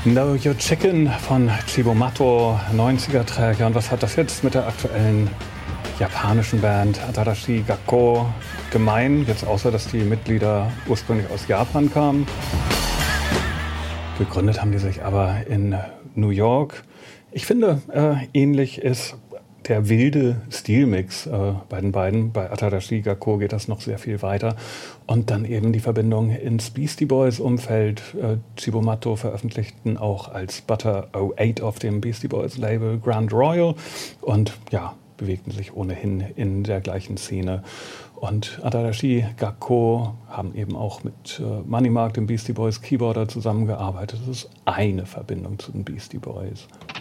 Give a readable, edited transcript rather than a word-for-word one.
Know Your Chicken von Cibo Matto, 90er-Träger. Und was hat das jetzt mit der aktuellen japanischen Band Atarashi Gakko gemein? Jetzt außer, dass die Mitglieder ursprünglich aus Japan kamen. Gegründet haben die sich aber in New York. Ich finde, ähnlich ist der wilde Stilmix bei den beiden. Bei Atarashi Gakko geht das noch sehr viel weiter. Und dann eben die Verbindung ins Beastie Boys Umfeld. Cibo Matto veröffentlichten auch als Butter 08 auf dem Beastie Boys Label Grand Royal. Und ja, bewegten sich ohnehin in der gleichen Szene. Und Atarashi Gakko haben eben auch mit Money Mark, dem Beastie Boys Keyboarder, zusammengearbeitet. Das ist eine Verbindung zu den Beastie Boys.